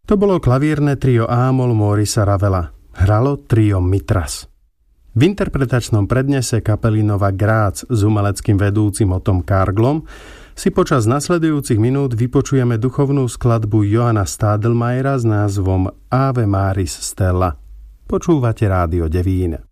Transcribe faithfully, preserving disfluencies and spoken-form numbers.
To bolo klaviérne trio A-moll Maurice Ravela. Hralo trio Mitras. V interpretačnom prednese kapely Nova Graz s umeleckým vedúcim Ottom Karglom si počas nasledujúcich minút vypočujeme duchovnú skladbu Johanna Stadelmayera s názvom Ave Maris Stella. Počúvate Rádio Devín.